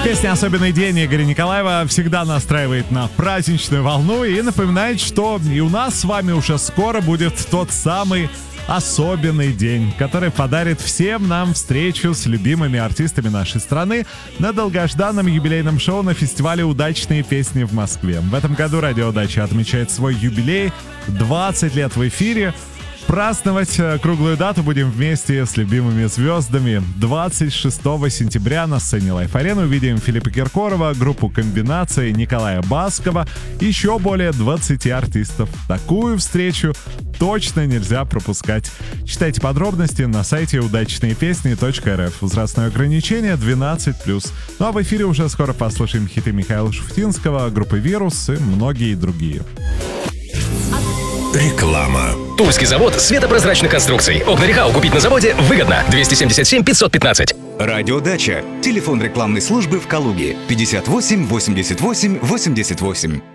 Песня «Особенный день» Игоря Николаева всегда настраивает на праздничную волну и напоминает, что и у нас с вами уже скоро будет тот самый особенный день, который подарит всем нам встречу с любимыми артистами нашей страны на долгожданном юбилейном шоу на фестивале «Удачные песни» в Москве. В этом году Радио Дача отмечает свой юбилей, 20 лет в эфире. Праздновать круглую дату будем вместе с любимыми звездами. 26 сентября на сцене Лайф-арены увидим Филиппа Киркорова, группу «Комбинация», Николая Баскова, еще более 20 артистов. Такую встречу точно нельзя пропускать. Читайте подробности на сайте удачнейпесни.рф. Возрастное ограничение 12+. Ну а в эфире уже скоро послушаем хиты Михаила Шуфутинского, группы «Вирус» и многие другие. Реклама. Тульский завод светопрозрачных конструкций. Окна Рехау купить на заводе выгодно. 277 515. Радиодача. Телефон рекламной службы в Калуге. 58 88 88.